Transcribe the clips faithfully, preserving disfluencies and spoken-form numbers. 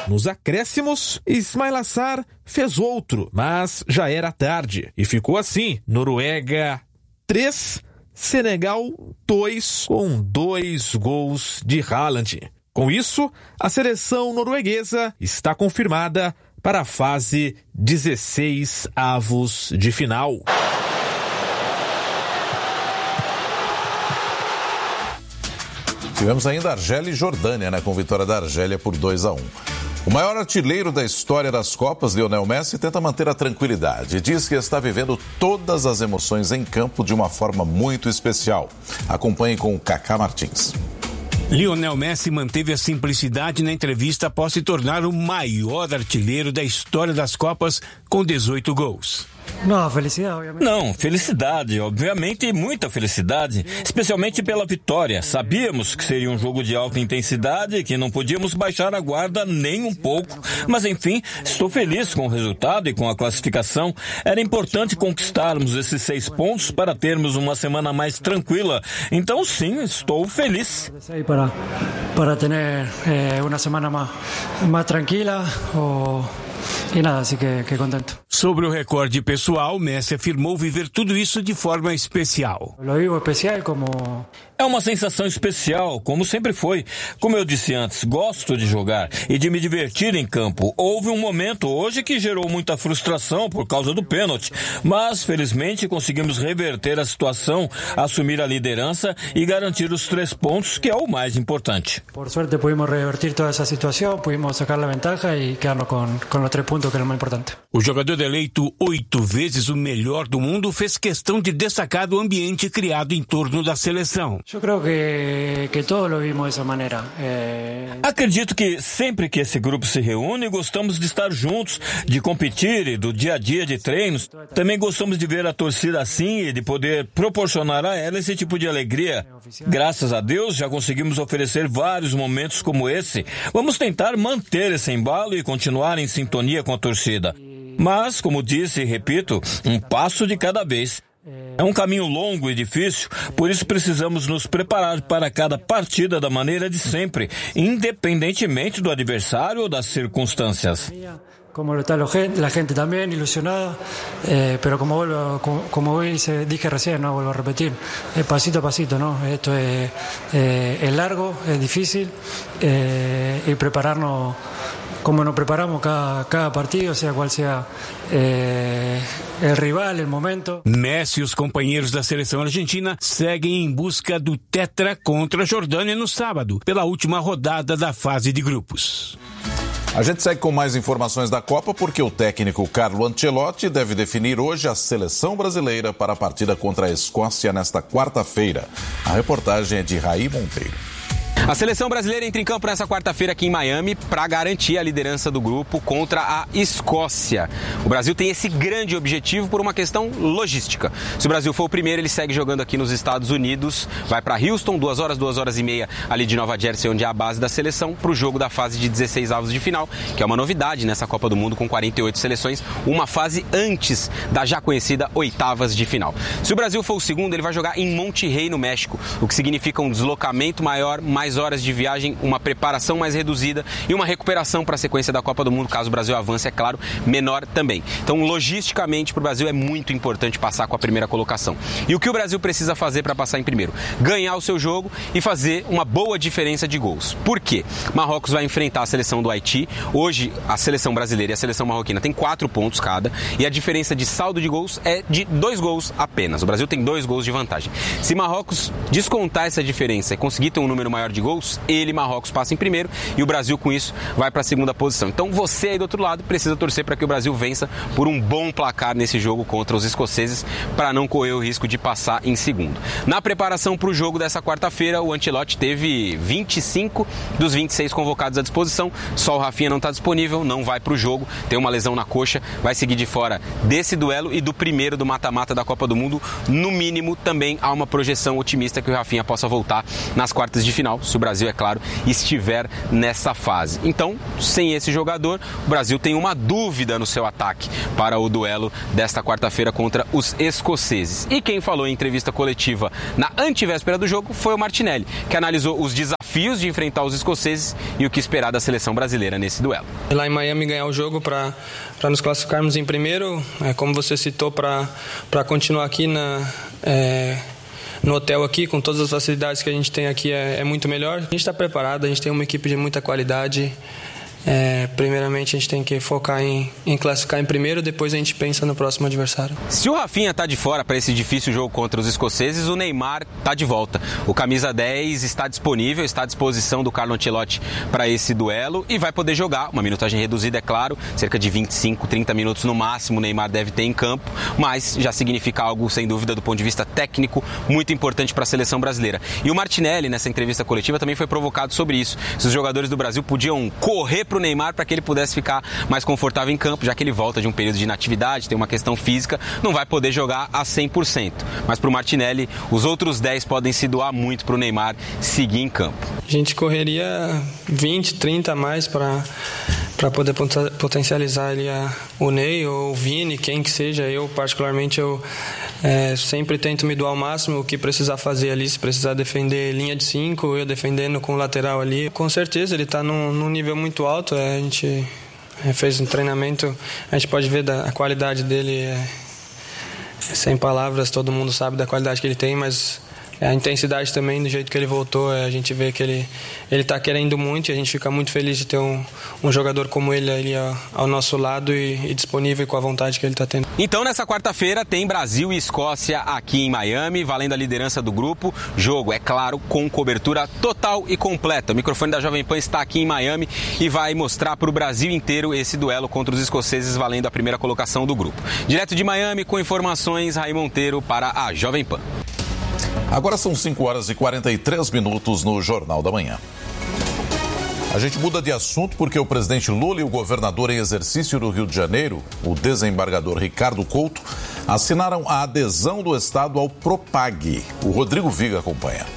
Nos acréscimos, Ismail Assar fez outro, mas já era tarde. E ficou assim, Noruega três, Senegal dois, com dois gols de Haaland. Com isso, a seleção norueguesa está confirmada para a fase dezesseis avos de final. Tivemos ainda Argélia e Jordânia, né, com vitória da Argélia por dois a um. O maior artilheiro da história das Copas, Lionel Messi, tenta manter a tranquilidade e diz que está vivendo todas as emoções em campo de uma forma muito especial. Acompanhe com o Kaká Martins. Lionel Messi manteve a simplicidade na entrevista após se tornar o maior artilheiro da história das Copas com dezoito gols. Não, felicidade, obviamente. Não, felicidade, obviamente, muita felicidade, especialmente pela vitória. Sabíamos que seria um jogo de alta intensidade, que não podíamos baixar a guarda nem um pouco. Mas, enfim, estou feliz com o resultado e com a classificação. Era importante conquistarmos esses seis pontos para termos uma semana mais tranquila. Então, sim, estou feliz. Para, para ter eh, uma semana mais, mais tranquila ou... E nada, assim que, que contento. Sobre o recorde pessoal, Messi afirmou viver tudo isso de forma especial. Lo vivo especial como... É uma sensação especial, como sempre foi. Como eu disse antes, gosto de jogar e de me divertir em campo. Houve um momento hoje que gerou muita frustração por causa do pênalti, mas felizmente conseguimos reverter a situação, assumir a liderança e garantir os três pontos, que é o mais importante. Por sorte pudimos revertir toda essa situação, pudimos sacar a ventaja e quedarnos com, com os três pontos, que é o mais importante. O jogador eleito oito vezes o melhor do mundo fez questão de destacar o ambiente criado em torno da seleção. Eu creio que, que todos lo vimos dessa maneira. É... Acredito que sempre que esse grupo se reúne, gostamos de estar juntos, de competir e do dia a dia de treinos. Também gostamos de ver a torcida assim e de poder proporcionar a ela esse tipo de alegria. Graças a Deus, já conseguimos oferecer vários momentos como esse. Vamos tentar manter esse embalo e continuar em sintonia com a torcida. Mas, como disse e repito, um passo de cada vez. É um caminho longo e difícil, por isso precisamos nos preparar para cada partida da maneira de sempre, independentemente do adversário ou das circunstâncias. Como está a gente também ilusionada, eh, pero como vuelvo, como, como dije recién, no vuelvo a repetir, eh, pasito a pasito, no, esto es, eh, es largo, es difícil eh, y prepararnos como nos preparamos cada, cada partido, sea cual sea eh, el rival, el momento. Messi e os companheiros da seleção argentina seguem em busca do tetra contra a Jordânia no sábado, pela última rodada da fase de grupos. A gente segue com mais informações da Copa porque o técnico Carlo Ancelotti deve definir hoje a seleção brasileira para a partida contra a Escócia nesta quarta-feira. A reportagem é de Raí Monteiro. A seleção brasileira entra em campo nessa quarta-feira aqui em Miami para garantir a liderança do grupo contra a Escócia. O Brasil tem esse grande objetivo por uma questão logística. Se o Brasil for o primeiro, ele segue jogando aqui nos Estados Unidos, vai para Houston, duas horas, duas horas e meia ali de Nova Jersey, onde é a base da seleção, para o jogo da fase de dezesseis avos de final, que é uma novidade nessa Copa do Mundo com quarenta e oito seleções, uma fase antes da já conhecida oitavas de final. Se o Brasil for o segundo, ele vai jogar em Monterrey, no México, o que significa um deslocamento maior, mais horas de viagem, uma preparação mais reduzida e uma recuperação para a sequência da Copa do Mundo, caso o Brasil avance, é claro, menor também. Então, logisticamente, para o Brasil é muito importante passar com a primeira colocação. E o que o Brasil precisa fazer para passar em primeiro? Ganhar o seu jogo e fazer uma boa diferença de gols. Por quê? Marrocos vai enfrentar a seleção do Haiti. Hoje, a seleção brasileira e a seleção marroquina tem quatro pontos cada e a diferença de saldo de gols é de dois gols apenas. O Brasil tem dois gols de vantagem. Se Marrocos descontar essa diferença e conseguir ter um número maior de gols, ele, Marrocos, passa em primeiro e o Brasil, com isso, vai para a segunda posição. Então, você aí do outro lado precisa torcer para que o Brasil vença por um bom placar nesse jogo contra os escoceses, para não correr o risco de passar em segundo. Na preparação para o jogo dessa quarta-feira, o Ancelotti teve vinte e cinco dos vinte e seis convocados à disposição. Só o Rafinha não está disponível, não vai para o jogo, tem uma lesão na coxa, vai seguir de fora desse duelo e do primeiro do mata-mata da Copa do Mundo. No mínimo, também há uma projeção otimista que o Rafinha possa voltar nas quartas de final, se o Brasil, é claro, estiver nessa fase. Então, sem esse jogador, o Brasil tem uma dúvida no seu ataque para o duelo desta quarta-feira contra os escoceses. E quem falou em entrevista coletiva na antevéspera do jogo foi o Martinelli, que analisou os desafios desafios de enfrentar os escoceses e o que esperar da seleção brasileira nesse duelo. Lá em Miami ganhar o jogo para nos classificarmos em primeiro, é, como você citou, para continuar aqui na... É, no hotel aqui, com todas as facilidades que a gente tem aqui, é, é muito melhor. A gente está preparado, a gente tem uma equipe de muita qualidade. É, primeiramente a gente tem que focar em, em classificar em primeiro, depois a gente pensa no próximo adversário. Se o Rafinha está de fora para esse difícil jogo contra os escoceses, o Neymar está de volta. O camisa dez está disponível, está à disposição do Carlo Ancelotti para esse duelo e vai poder jogar, uma minutagem reduzida, é claro, cerca de vinte e cinco, trinta minutos no máximo o Neymar deve ter em campo, mas já significa algo, sem dúvida, do ponto de vista técnico, muito importante para a seleção brasileira. E o Martinelli, nessa entrevista coletiva, também foi provocado sobre isso. Se os jogadores do Brasil podiam correr para o Neymar para que ele pudesse ficar mais confortável em campo, já que ele volta de um período de inatividade, tem uma questão física, não vai poder jogar a cem por cento. Mas para o Martinelli, os outros dez podem se doar muito para o Neymar seguir em campo. A gente correria vinte, trinta a mais para para poder potencializar ali a, o Ney ou o Vini, quem que seja. Eu, particularmente, eu é, sempre tento me doar ao máximo o que precisar fazer ali. Se precisar defender linha de cinco, eu defendendo com o lateral ali. Com certeza, ele está num, num nível muito alto. É, a gente é, fez um treinamento, a gente pode ver da, a qualidade dele. É, sem palavras, todo mundo sabe da qualidade que ele tem, mas... a intensidade também, do jeito que ele voltou, a gente vê que ele ele está querendo muito e a gente fica muito feliz de ter um, um jogador como ele ali ao, ao nosso lado e, e disponível com a vontade que ele está tendo. Então, nessa quarta-feira, tem Brasil e Escócia aqui em Miami, valendo a liderança do grupo. Jogo, é claro, com cobertura total e completa. O microfone da Jovem Pan está aqui em Miami e vai mostrar para o Brasil inteiro esse duelo contra os escoceses, valendo a primeira colocação do grupo. Direto de Miami, com informações, Raí Monteiro para a Jovem Pan. Agora são cinco horas e quarenta e três minutos no Jornal da Manhã. A gente muda de assunto porque o presidente Lula e o governador em exercício do Rio de Janeiro, o desembargador Ricardo Couto, assinaram a adesão do Estado ao Propag. O Rodrigo Viga acompanha.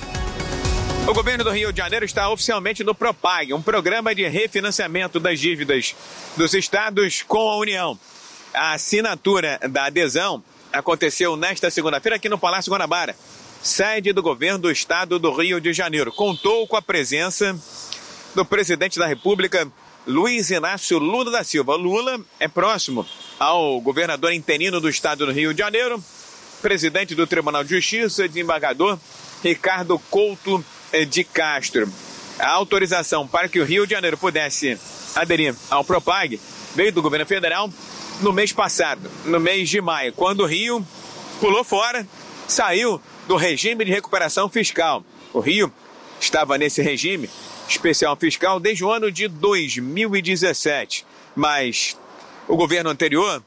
O governo do Rio de Janeiro está oficialmente no Propag, um programa de refinanciamento das dívidas dos estados com a União. A assinatura da adesão aconteceu nesta segunda-feira aqui no Palácio Guanabara, sede do governo do estado do Rio de Janeiro. Contou com a presença do presidente da República, Luiz Inácio Lula da Silva. Lula é próximo ao governador interino do estado do Rio de Janeiro, presidente do Tribunal de Justiça, desembargador Ricardo Couto de Castro. A autorização para que o Rio de Janeiro pudesse aderir ao Propag veio do governo federal no mês passado, no mês de maio, quando o Rio pulou fora, saiu do regime de recuperação fiscal. O Rio estava nesse regime especial fiscal desde o ano de dois mil e dezessete, mas o governo anterior,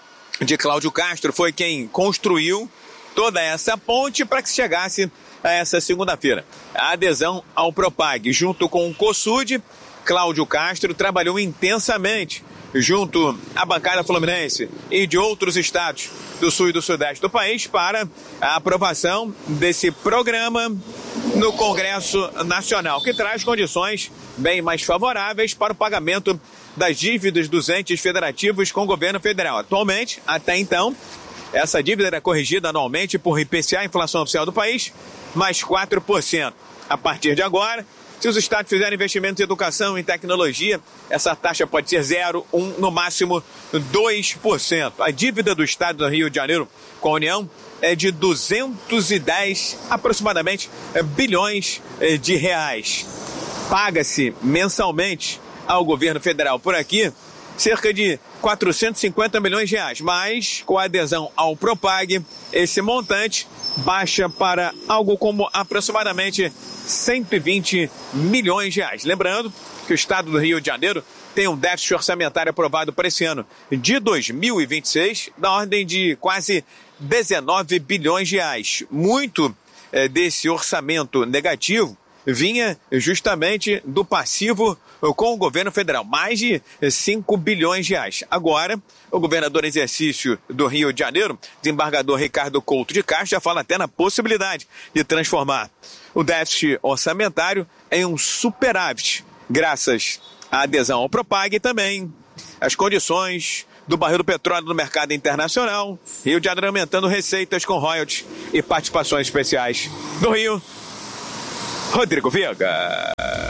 de Cláudio Castro, foi quem construiu toda essa ponte para que se chegasse a essa segunda-feira. A adesão ao Propag, junto com o COSUD, Cláudio Castro trabalhou intensamente junto à bancada fluminense e de outros estados do sul e do sudeste do país para a aprovação desse programa no Congresso Nacional, que traz condições bem mais favoráveis para o pagamento das dívidas dos entes federativos com o governo federal. Atualmente, até então, essa dívida era corrigida anualmente por I P C A, a inflação oficial do país, mais quatro por cento. A partir de agora, se os estados fizerem investimentos em educação e tecnologia, essa taxa pode ser zero, um, no máximo dois por cento. A dívida do estado do Rio de Janeiro com a União é de duzentos e dez, aproximadamente, bilhões de reais. Paga-se mensalmente ao governo federal por aqui cerca de quatrocentos e cinquenta milhões de reais, mas com a adesão ao Propag, esse montante baixa para algo como aproximadamente cento e vinte milhões de reais. Lembrando que o estado do Rio de Janeiro tem um déficit orçamentário aprovado para esse ano de dois mil e vinte e seis na ordem de quase dezenove bilhões de reais. Muito eh, desse orçamento negativo vinha justamente do passivo com o governo federal, mais de cinco bilhões de reais. Agora, o governador em exercício do Rio de Janeiro, desembargador Ricardo Couto de Castro, já fala até na possibilidade de transformar o déficit orçamentário em um superávit, graças à adesão ao Propag e também as condições do barril do petróleo no mercado internacional. Rio de Janeiro aumentando receitas com royalties e participações especiais. Do Rio, Rodrigo Viega.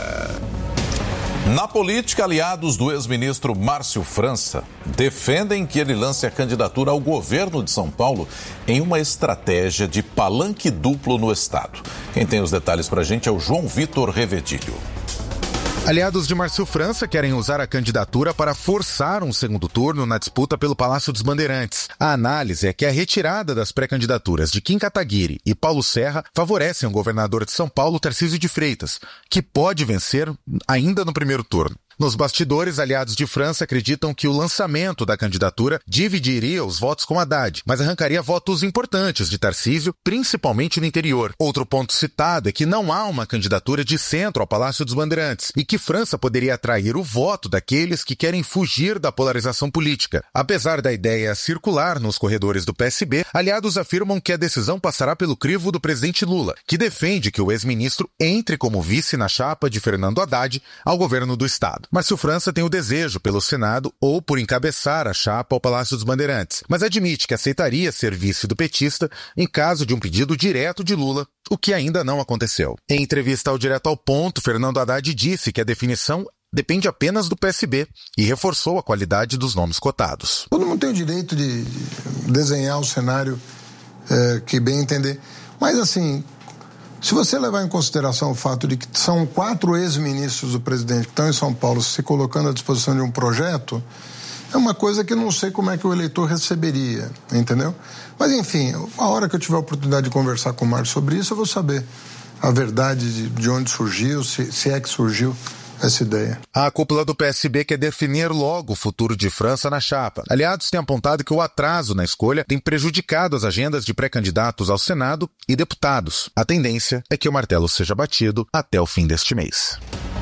Na política, aliados do ex-ministro Márcio França defendem que ele lance a candidatura ao governo de São Paulo em uma estratégia de palanque duplo no estado. Quem tem os detalhes pra gente é o João Vitor Revedilho. Aliados de Márcio França querem usar a candidatura para forçar um segundo turno na disputa pelo Palácio dos Bandeirantes. A análise é que a retirada das pré-candidaturas de Kim Kataguiri e Paulo Serra favorecem o governador de São Paulo, Tarcísio de Freitas, que pode vencer ainda no primeiro turno. Nos bastidores, aliados de França acreditam que o lançamento da candidatura dividiria os votos com Haddad, mas arrancaria votos importantes de Tarcísio, principalmente no interior. Outro ponto citado é que não há uma candidatura de centro ao Palácio dos Bandeirantes e que França poderia atrair o voto daqueles que querem fugir da polarização política. Apesar da ideia circular nos corredores do P S B, aliados afirmam que a decisão passará pelo crivo do presidente Lula, que defende que o ex-ministro entre como vice na chapa de Fernando Haddad ao governo do estado. Márcio França tem o desejo pelo Senado ou por encabeçar a chapa ao Palácio dos Bandeirantes, mas admite que aceitaria ser vice do petista em caso de um pedido direto de Lula, o que ainda não aconteceu. Em entrevista ao Direto ao Ponto, Fernando Haddad disse que a definição depende apenas do P S B e reforçou a qualidade dos nomes cotados. Todo mundo tem o direito de desenhar o cenário é, que bem entender, mas assim... Se você levar em consideração o fato de que são quatro ex-ministros do presidente que estão em São Paulo se colocando à disposição de um projeto, é uma coisa que eu não sei como é que o eleitor receberia, entendeu? Mas, enfim, a hora que eu tiver a oportunidade de conversar com o Marcos sobre isso, eu vou saber a verdade de, de onde surgiu, se, se é que surgiu essa ideia. A cúpula do P S B quer definir logo o futuro de França na chapa. Aliados têm apontado que o atraso na escolha tem prejudicado as agendas de pré-candidatos ao Senado e deputados. A tendência é que o martelo seja batido até o fim deste mês.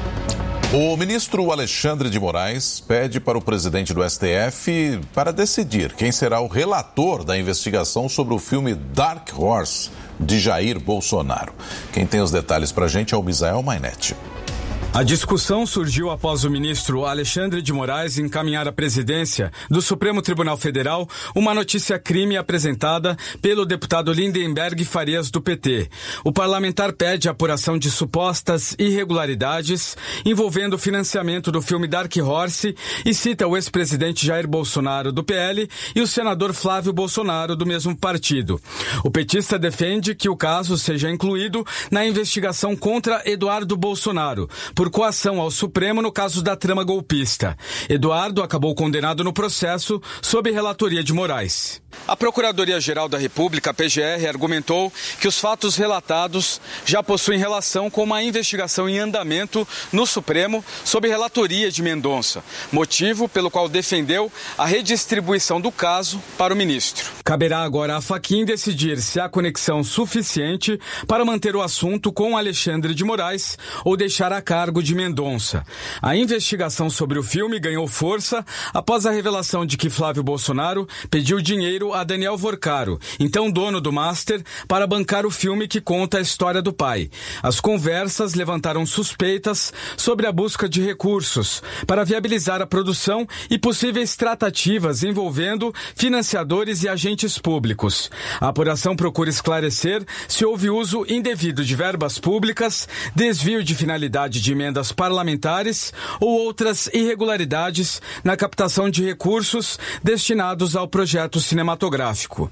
O ministro Alexandre de Moraes pede para o presidente do S T F para decidir quem será o relator da investigação sobre o filme Dark Horse, de Jair Bolsonaro. Quem tem os detalhes para a gente é o Misael Mainetti. A discussão surgiu após o ministro Alexandre de Moraes encaminhar à presidência do Supremo Tribunal Federal uma notícia-crime apresentada pelo deputado Lindenberg Farias, do P T. O parlamentar pede a apuração de supostas irregularidades envolvendo o financiamento do filme Dark Horse e cita o ex-presidente Jair Bolsonaro, do P L, e o senador Flávio Bolsonaro, do mesmo partido. O petista defende que o caso seja incluído na investigação contra Eduardo Bolsonaro, por coação ao Supremo no caso da trama golpista. Eduardo acabou condenado no processo sob relatoria de Moraes. A Procuradoria-Geral da República, a P G R, argumentou que os fatos relatados já possuem relação com uma investigação em andamento no Supremo sob relatoria de Mendonça, motivo pelo qual defendeu a redistribuição do caso para o ministro. Caberá agora à Fachin decidir se há conexão suficiente para manter o assunto com Alexandre de Moraes ou deixar a cargo de Mendonça. A investigação sobre o filme ganhou força após a revelação de que Flávio Bolsonaro pediu dinheiro a Daniel Vorcaro, então dono do Master, para bancar o filme que conta a história do pai. As conversas levantaram suspeitas sobre a busca de recursos para viabilizar a produção e possíveis tratativas envolvendo financiadores e agentes públicos. A apuração procura esclarecer se houve uso indevido de verbas públicas, desvio de finalidade de emendas parlamentares ou outras irregularidades na captação de recursos destinados ao projeto cinematográfico.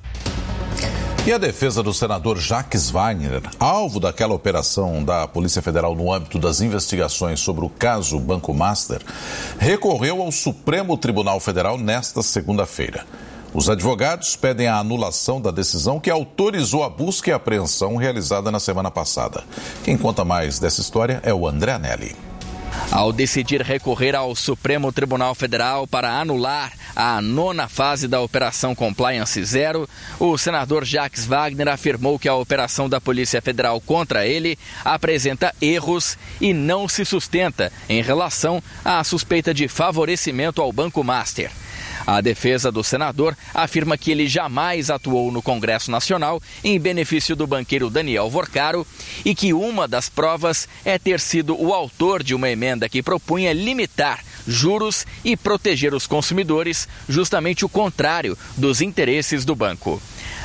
E a defesa do senador Jacques Wagner, alvo daquela operação da Polícia Federal no âmbito das investigações sobre o caso Banco Master, recorreu ao Supremo Tribunal Federal nesta segunda-feira. Os advogados pedem a anulação da decisão que autorizou a busca e apreensão realizada na semana passada. Quem conta mais dessa história é o André Anelli. Ao decidir recorrer ao Supremo Tribunal Federal para anular a nona fase da Operação Compliance Zero, o senador Jacques Wagner afirmou que a operação da Polícia Federal contra ele apresenta erros e não se sustenta em relação à suspeita de favorecimento ao Banco Master. A defesa do senador afirma que ele jamais atuou no Congresso Nacional em benefício do banqueiro Daniel Vorcaro e que uma das provas é ter sido o autor de uma emenda que propunha limitar juros e proteger os consumidores, justamente o contrário dos interesses do banco.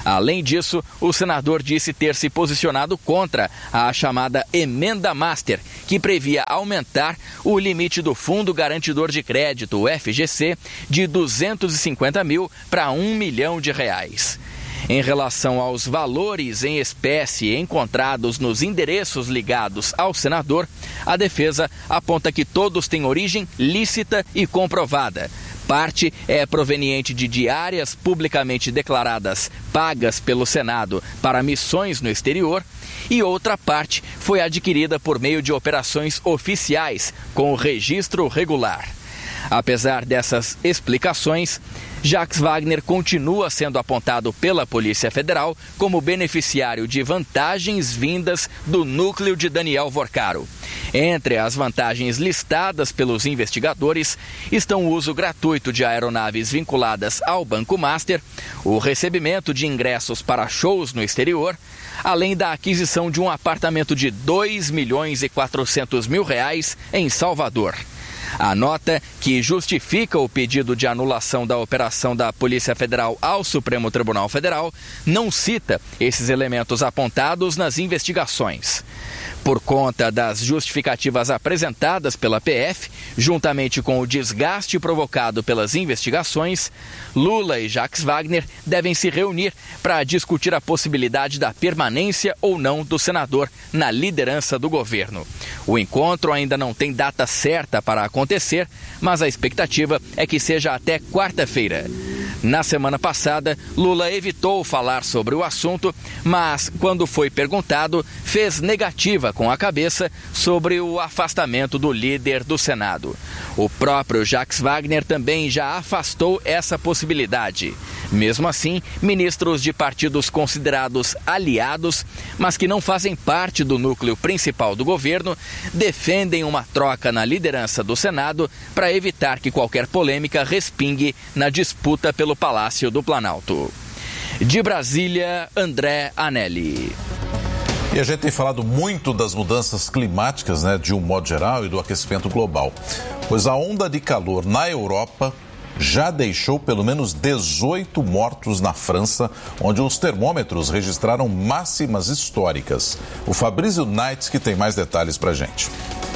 Além disso, o senador disse ter se posicionado contra a chamada Emenda Master, que previa aumentar o limite do Fundo Garantidor de Crédito, o F G C, de duzentos e cinquenta mil para um milhão de reais. Em relação aos valores em espécie encontrados nos endereços ligados ao senador, a defesa aponta que todos têm origem lícita e comprovada. Parte é proveniente de diárias publicamente declaradas pagas pelo Senado para missões no exterior e outra parte foi adquirida por meio de operações oficiais com registro regular. Apesar dessas explicações, Jacques Wagner continua sendo apontado pela Polícia Federal como beneficiário de vantagens vindas do núcleo de Daniel Vorcaro. Entre as vantagens listadas pelos investigadores estão o uso gratuito de aeronaves vinculadas ao Banco Master, o recebimento de ingressos para shows no exterior, além da aquisição de um apartamento de dois milhões e quatrocentos mil reais em Salvador. A nota, que justifica o pedido de anulação da operação da Polícia Federal ao Supremo Tribunal Federal, não cita esses elementos apontados nas investigações. Por conta das justificativas apresentadas pela P F, juntamente com o desgaste provocado pelas investigações, Lula e Jacques Wagner devem se reunir para discutir a possibilidade da permanência ou não do senador na liderança do governo. O encontro ainda não tem data certa para acontecer, mas a expectativa é que seja até quarta-feira. Na semana passada, Lula evitou falar sobre o assunto, mas, quando foi perguntado, fez negativa com a cabeça sobre o afastamento do líder do Senado. O próprio Jacques Wagner também já afastou essa possibilidade. Mesmo assim, ministros de partidos considerados aliados, mas que não fazem parte do núcleo principal do governo, defendem uma troca na liderança do Senado para evitar que qualquer polêmica respingue na disputa pelo Palácio do Planalto. De Brasília, André Anelli. E a gente tem falado muito das mudanças climáticas, né, de um modo geral, e do aquecimento global. Pois a onda de calor na Europa já deixou pelo menos dezoito mortos na França, onde os termômetros registraram máximas históricas. O Fabrício Knights que tem mais detalhes pra gente.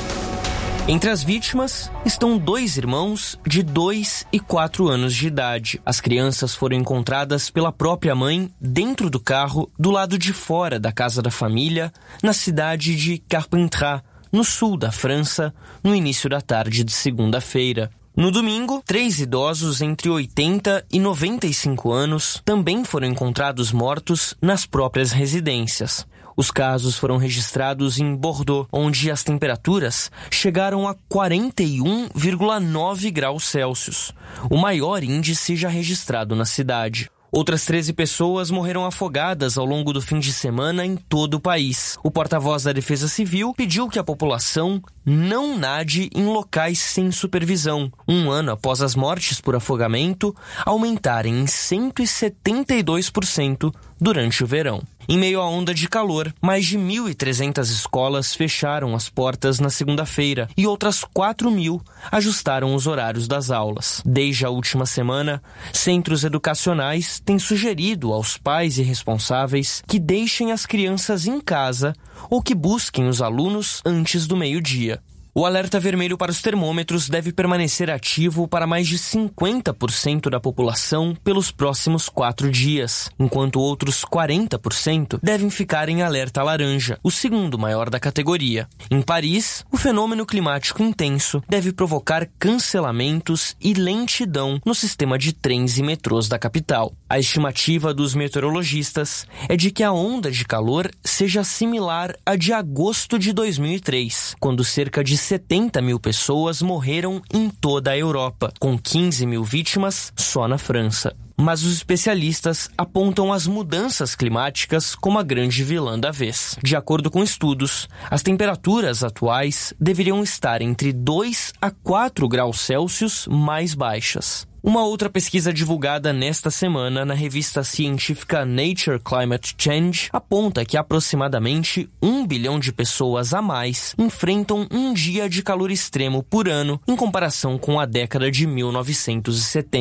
Entre as vítimas estão dois irmãos de dois e quatro anos de idade. As crianças foram encontradas pela própria mãe dentro do carro do lado de fora da casa da família, na cidade de Carpentras, no sul da França, no início da tarde de segunda-feira. No domingo, três idosos entre oitenta e noventa e cinco anos também foram encontrados mortos nas próprias residências. Os casos foram registrados em Bordeaux, onde as temperaturas chegaram a quarenta e um vírgula nove graus Celsius, o maior índice já registrado na cidade. Outras treze pessoas morreram afogadas ao longo do fim de semana em todo o país. O porta-voz da Defesa Civil pediu que a população não nade em locais sem supervisão, um ano após as mortes por afogamento aumentarem em cento e setenta e dois por cento durante o verão. Em meio à onda de calor, mais de mil e trezentas escolas fecharam as portas na segunda-feira e outras quatro mil ajustaram os horários das aulas. Desde a última semana, centros educacionais têm sugerido aos pais e responsáveis que deixem as crianças em casa ou que busquem os alunos antes do meio-dia. O alerta vermelho para os termômetros deve permanecer ativo para mais de cinquenta por cento da população pelos próximos quatro dias, enquanto outros quarenta por cento devem ficar em alerta laranja, o segundo maior da categoria. Em Paris, o fenômeno climático intenso deve provocar cancelamentos e lentidão no sistema de trens e metrôs da capital. A estimativa dos meteorologistas é de que a onda de calor seja similar à de agosto de dois mil e três, quando cerca de setenta mil pessoas morreram em toda a Europa, com quinze mil vítimas só na França. Mas os especialistas apontam as mudanças climáticas como a grande vilã da vez. De acordo com estudos, as temperaturas atuais deveriam estar entre dois a quatro graus Celsius mais baixas. Uma outra pesquisa divulgada nesta semana na revista científica Nature Climate Change aponta que aproximadamente um bilhão de pessoas a mais enfrentam um dia de calor extremo por ano em comparação com a década de mil novecentos e setenta.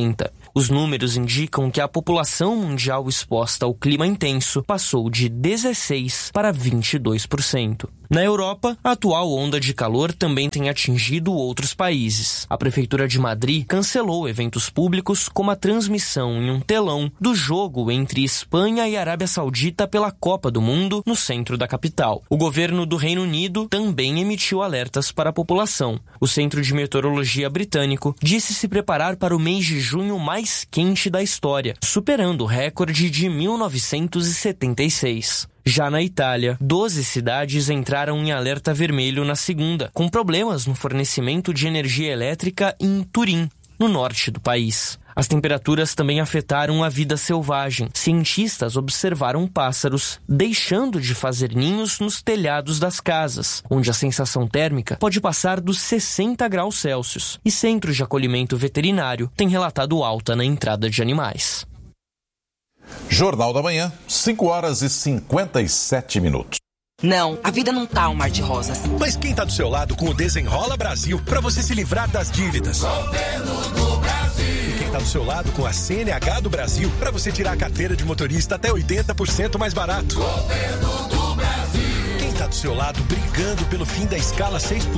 Os números indicam que a população mundial exposta ao clima intenso passou de dezesseis para vinte e dois por cento. Na Europa, a atual onda de calor também tem atingido outros países. A Prefeitura de Madrid cancelou eventos públicos como a transmissão em um telão do jogo entre Espanha e Arábia Saudita pela Copa do Mundo no centro da capital. O governo do Reino Unido também emitiu alertas para a população. O Centro de Meteorologia britânico disse se preparar para o mês de junho mais quente da história, superando o recorde de mil novecentos e setenta e seis. Já na Itália, doze cidades entraram em alerta vermelho na segunda, com problemas no fornecimento de energia elétrica em Turim, no norte do país. As temperaturas também afetaram a vida selvagem. Cientistas observaram pássaros deixando de fazer ninhos nos telhados das casas, onde a sensação térmica pode passar dos sessenta graus Celsius. E centros de acolhimento veterinário têm relatado alta na entrada de animais. Jornal da Manhã, cinco horas e cinquenta e sete minutos. Não, a vida não tá um mar de rosas. Mas quem tá do seu lado com o Desenrola Brasil para você se livrar das dívidas? Governo do Brasil. E quem tá do seu lado com a C N H do Brasil para você tirar a carteira de motorista até oitenta por cento mais barato? Governo do Brasil. Quem tá do seu lado brigando pelo fim da escala seis por